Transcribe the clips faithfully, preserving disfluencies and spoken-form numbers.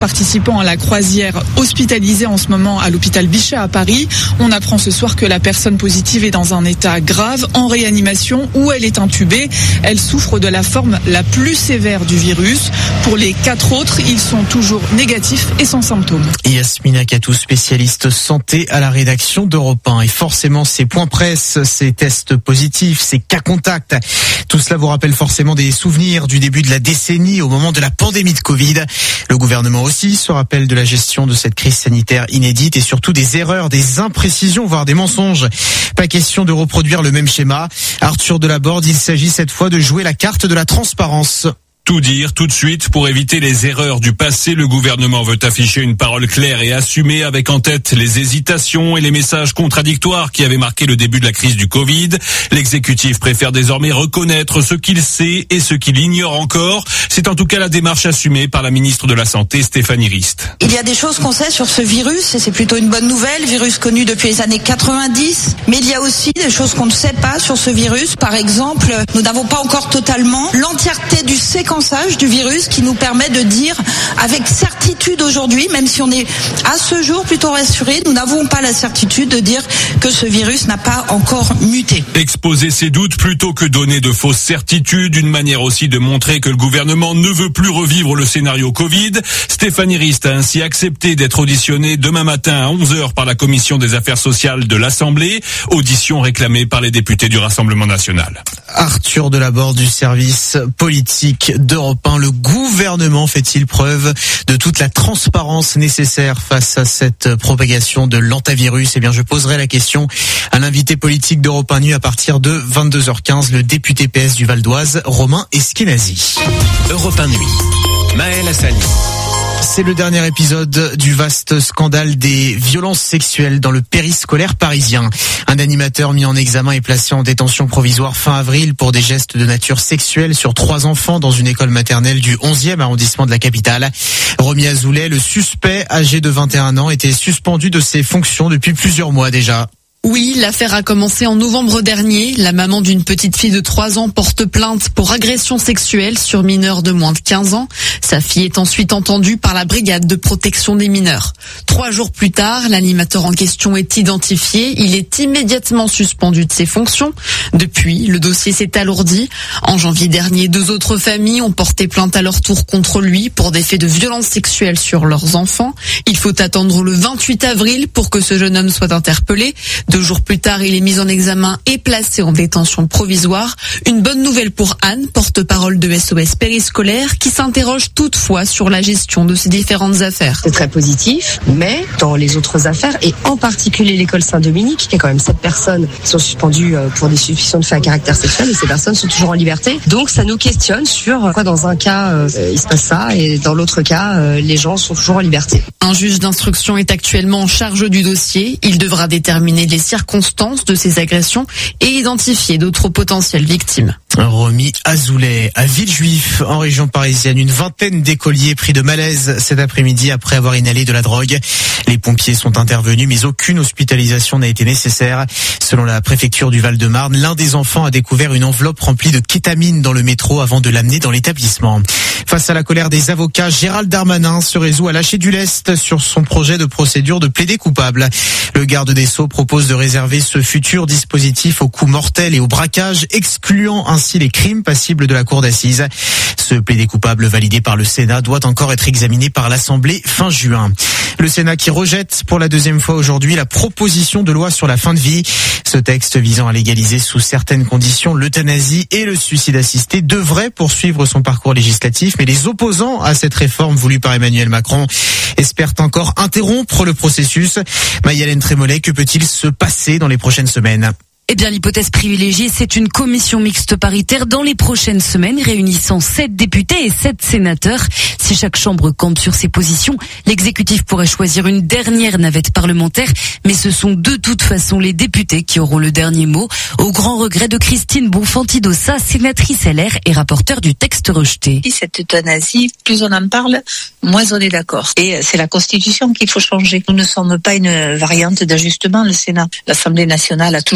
Participant à la croisière hospitalisée en ce moment à l'hôpital Bichat à Paris. On apprend ce soir que la personne positive est dans un état grave, en réanimation, où elle est intubée. Elle souffre de la forme la plus sévère du virus. Pour les quatre autres, ils sont toujours négatifs et sans symptômes. Yasmina Katou, spécialiste santé à la rédaction d'Europe un. Et forcément, ces points presse, ces tests positifs, ces cas contacts, tout cela vous rappelle forcément des souvenirs du début de la décennie au moment de la pandémie de Covid. Le gouvernement aussi se rappelle de la gestion de cette crise sanitaire inédite et surtout des erreurs, des imprécisions, voire des mensonges. Pas question de reproduire le même schéma. Arthur Delaborde, il s'agit cette fois de jouer la carte de la transparence. Tout dire tout de suite pour éviter les erreurs du passé. Le gouvernement veut afficher une parole claire et assumée avec en tête les hésitations et les messages contradictoires qui avaient marqué le début de la crise du Covid. L'exécutif préfère désormais reconnaître ce qu'il sait et ce qu'il ignore encore. C'est en tout cas la démarche assumée par la ministre de la Santé, Stéphanie Rist. Il y a des choses qu'on sait sur ce virus et c'est plutôt une bonne nouvelle, virus connu depuis les années quatre-vingt-dix. Mais il y a aussi des choses qu'on ne sait pas sur ce virus. Par exemple, nous n'avons pas encore totalement l'entièreté du séquençage du virus qui nous permet de dire avec certitude aujourd'hui, même si on est à ce jour plutôt rassuré, nous n'avons pas la certitude de dire que ce virus n'a pas encore muté. Exposer ses doutes plutôt que donner de fausses certitudes, une manière aussi de montrer que le gouvernement ne veut plus revivre le scénario Covid. Stéphanie Rist a ainsi accepté d'être auditionnée demain matin à onze heures par la Commission des affaires sociales de l'Assemblée, audition réclamée par les députés du Rassemblement national. Arthur Delaborde du service politique d'Europe un. Le gouvernement fait-il preuve de toute la transparence nécessaire face à cette propagation de l'hantavirus? Eh bien, je poserai la question à l'invité politique d'Europe un Nuit à partir de vingt-deux heures quinze, le député P S du Val d'Oise, Romain Eskenazi. Europe un Nuit, Maël Hassani. C'est le dernier épisode du vaste scandale des violences sexuelles dans le périscolaire parisien. Un animateur mis en examen est placé en détention provisoire fin avril pour des gestes de nature sexuelle sur trois enfants dans une école maternelle du onzième arrondissement de la capitale. Romy Azoulay, le suspect âgé de vingt et un ans, était suspendu de ses fonctions depuis plusieurs mois déjà. Oui, l'affaire a commencé en novembre dernier. La maman d'une petite fille de trois ans porte plainte pour agression sexuelle sur mineur de moins de quinze ans. Sa fille est ensuite entendue par la brigade de protection des mineurs. Trois jours plus tard, l'animateur en question est identifié. Il est immédiatement suspendu de ses fonctions. Depuis, le dossier s'est alourdi. En janvier dernier, deux autres familles ont porté plainte à leur tour contre lui pour des faits de violence sexuelle sur leurs enfants. Il faut attendre le vingt-huit avril pour que ce jeune homme soit interpellé. Deux jours plus tard, il est mis en examen et placé en détention provisoire. Une bonne nouvelle pour Anne, porte-parole de S O S Périscolaire, qui s'interroge toutefois sur la gestion de ces différentes affaires. C'est très positif, mais dans les autres affaires, et en particulier l'école Saint-Dominique, il y a quand même sept personnes qui sont suspendues pour des suspicions de faits à caractère sexuel, et ces personnes sont toujours en liberté. Donc ça nous questionne sur quoi dans un cas euh, il se passe ça, et dans l'autre cas, euh, les gens sont toujours en liberté. Un juge d'instruction est actuellement en charge du dossier. Il devra déterminer les circonstances de ces agressions et identifier d'autres potentielles victimes. Romy Azoulay à Villejuif, en région parisienne. Une vingtaine d'écoliers pris de malaise cet après-midi après avoir inhalé de la drogue. Les pompiers sont intervenus, mais aucune hospitalisation n'a été nécessaire. Selon la préfecture du Val-de-Marne, l'un des enfants a découvert une enveloppe remplie de kétamine dans le métro avant de l'amener dans l'établissement. Face à la colère des avocats, Gérald Darmanin se résout à lâcher du lest sur son projet de procédure de plaider coupable. Le garde des Sceaux propose de réserver ce futur dispositif aux coups mortels et au braquage, excluant ainsi les crimes passibles de la cour d'assises. Ce plaidé coupable validé par le Sénat doit encore être examiné par l'Assemblée fin juin. Le Sénat qui rejette pour la deuxième fois aujourd'hui la proposition de loi sur la fin de vie. Ce texte visant à légaliser sous certaines conditions l'euthanasie et le suicide assisté devrait poursuivre son parcours législatif, mais les opposants à cette réforme voulue par Emmanuel Macron espèrent encore interrompre le processus. Maï-Hélène Trémollet, que peut-il se passer dans les prochaines semaines ? Eh bien, l'hypothèse privilégiée, c'est une commission mixte paritaire dans les prochaines semaines, réunissant sept députés et sept sénateurs. Si chaque chambre campe sur ses positions, l'exécutif pourrait choisir une dernière navette parlementaire, mais ce sont de toute façon les députés qui auront le dernier mot, au grand regret de Christine Bonfanti-Dossat, sénatrice L R et rapporteure du texte rejeté. Cette euthanasie, plus on en parle, moins on est d'accord. Et c'est la Constitution qu'il faut changer. Nous ne sommes pas une variante d'ajustement, le Sénat. L'Assemblée nationale a toujours le dernier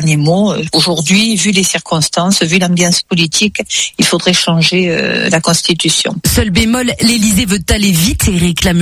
dernier mot. Aujourd'hui, vu les circonstances, vu l'ambiance politique, il faudrait changer euh, la Constitution. Seul bémol, l'Élysée veut aller vite et réclame